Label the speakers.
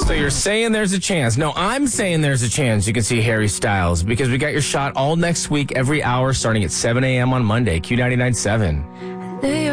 Speaker 1: So you're saying there's a chance. No, I'm saying there's a chance you can see Harry Styles because we got your shot all next week, every hour, starting at 7 a.m. on Monday, Q99.7.